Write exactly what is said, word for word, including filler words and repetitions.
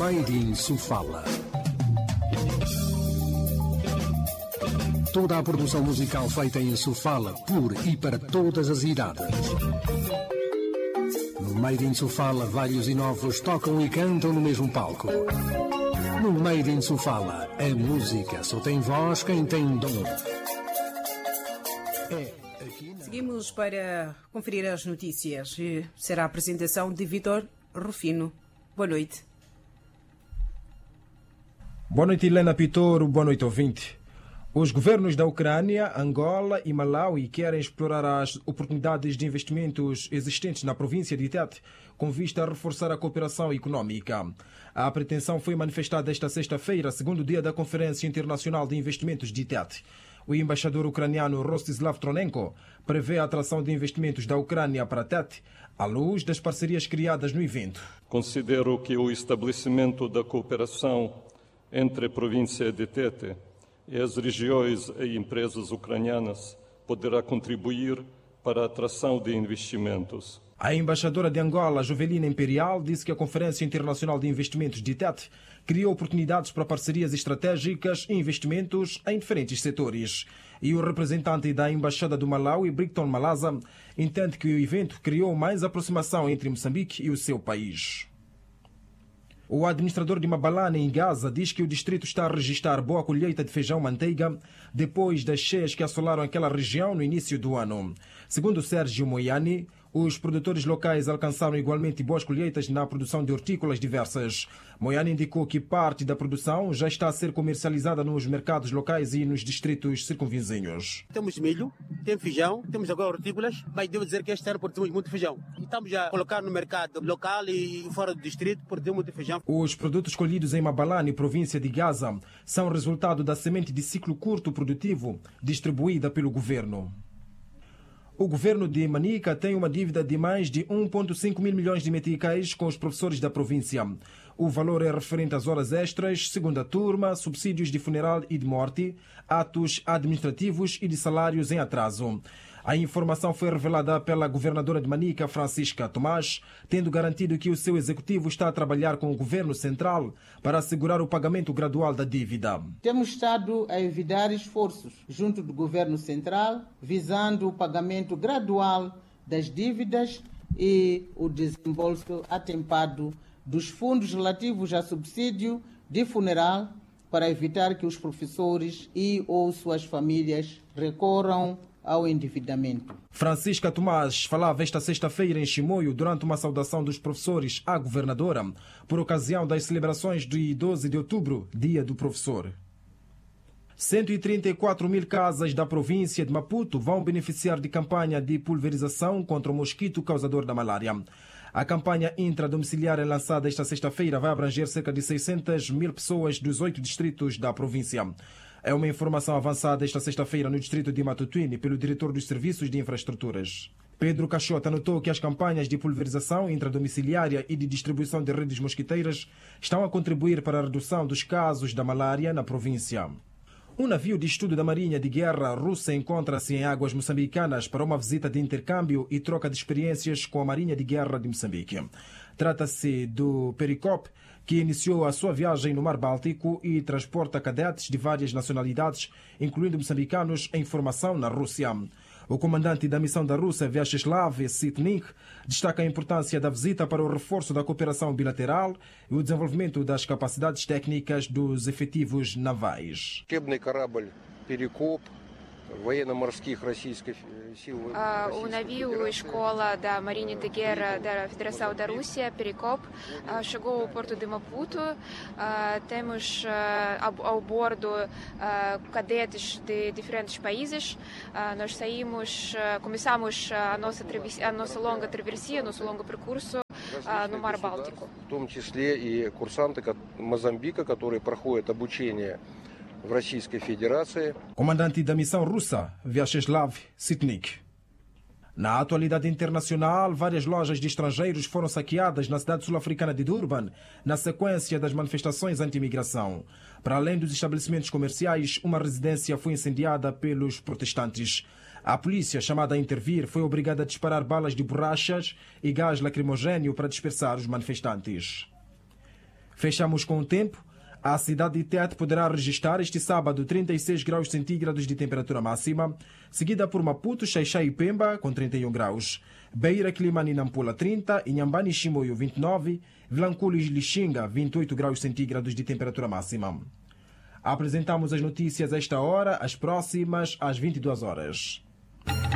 Made in Sofala. Toda a produção musical feita em Sofala, por e para todas as idades. No Made in Sofala, velhos e novos tocam e cantam no mesmo palco. No Made in Sofala, a música só tem voz quem tem dom. É aqui na... Seguimos para conferir as notícias. Será a apresentação de Vítor Rufino. Boa noite. Boa noite, Helena Pitoro. Boa noite, ouvinte. Os governos da Ucrânia, Angola e Malawi querem explorar as oportunidades de investimentos existentes na província de Tete, com vista a reforçar a cooperação econômica. A pretensão foi manifestada esta sexta-feira, segundo dia da Conferência Internacional de Investimentos de Tete. O embaixador ucraniano Rostislav Tronenko prevê a atração de investimentos da Ucrânia para Tete, à luz das parcerias criadas no evento. Considero que o estabelecimento da cooperação entre a província de Tete e as regiões e empresas ucranianas poderá contribuir para a atração de investimentos. A embaixadora de Angola, Jovelina Imperial, disse que a Conferência Internacional de Investimentos de Tete criou oportunidades para parcerias estratégicas e investimentos em diferentes setores. E o representante da Embaixada do Malawi, Bricton Malaza, entende que o evento criou mais aproximação entre Moçambique e o seu país. O administrador de Mabalane, em Gaza, diz que o distrito está a registrar boa colheita de feijão-manteiga depois das cheias que assolaram aquela região no início do ano. Segundo Sérgio Moiani, os produtores locais alcançaram igualmente boas colheitas na produção de hortícolas diversas. Moiani indicou que parte da produção já está a ser comercializada nos mercados locais e nos distritos circunvizinhos. Temos milho, temos feijão, temos agora hortícolas, mas devo dizer que este ano produzimos muito feijão. E estamos a colocar no mercado local e fora do distrito, produzimos muito feijão. Os produtos colhidos em Mabalane, província de Gaza, são resultado da semente de ciclo curto produtivo distribuída pelo governo. O governo de Manica tem uma dívida de mais de um vírgula cinco mil milhões de meticais com os professores da província. O valor é referente às horas extras, segunda turma, subsídios de funeral e de morte, atos administrativos e de salários em atraso. A informação foi revelada pela governadora de Manica, Francisca Tomás, tendo garantido que o seu executivo está a trabalhar com o governo central para assegurar o pagamento gradual da dívida. Temos estado a evitar esforços junto do governo central, visando o pagamento gradual das dívidas e o desembolso atempado dos fundos relativos a subsídio de funeral, para evitar que os professores e ou suas famílias recorram ao endividamento. Francisca Tomás falava esta sexta-feira em Chimoio durante uma saudação dos professores à governadora por ocasião das celebrações de doze de outubro, Dia do Professor. cento e trinta e quatro mil casas da província de Maputo vão beneficiar de campanha de pulverização contra o mosquito causador da malária. A campanha intradomiciliária lançada esta sexta-feira vai abranger cerca de seiscentas mil pessoas dos oito distritos da província. É uma informação avançada esta sexta-feira no distrito de Matutuine pelo diretor dos Serviços de Infraestruturas. Pedro Cachota anotou que as campanhas de pulverização intradomiciliária e de distribuição de redes mosquiteiras estão a contribuir para a redução dos casos da malária na província. Um navio de estudo da Marinha de Guerra russa encontra-se em águas moçambicanas para uma visita de intercâmbio e troca de experiências com a Marinha de Guerra de Moçambique. Trata-se do Pericop, que iniciou a sua viagem no Mar Báltico e transporta cadetes de várias nacionalidades, incluindo moçambicanos em formação na Rússia. O comandante da missão da Rússia, Vyacheslav Sitnik, destaca a importância da visita para o reforço da cooperação bilateral e o desenvolvimento das capacidades técnicas dos efetivos navais. O navio Escola da Marinha de Guerra da Federação da Rússia, Pericop, chegou ao porto de Maputo. Temos ao bordo cadetes de diferentes países. Nós saímos, começamos a nossa, a nossa longa travessia, nosso longo percurso no Mar Балтику. В том числе и курсанты Мозамбика, которые проходят обучение в Российской Федерации. Comandante da missão russa, Vyacheslav Sitnik. Na atualidade internacional, várias lojas de estrangeiros foram saqueadas na cidade sul-africana de Durban, na sequência das manifestações anti-imigração. Para além dos estabelecimentos comerciais, uma residência foi incendiada pelos protestantes. A polícia, chamada a intervir, foi obrigada a disparar balas de borrachas e gás lacrimogéneo para dispersar os manifestantes. Fechamos com o tempo. A cidade de Tete poderá registrar este sábado trinta e seis graus centígrados de temperatura máxima, seguida por Maputo, Xai-Xai e Pemba, com trinta e um graus. Beira, Climane e Nampula, trinta, Inhambane e Chimoio, vinte e nove, Vilanculo e Lixinga, vinte e oito graus centígrados de temperatura máxima. Apresentamos as notícias a esta hora, as próximas às vinte e duas horas.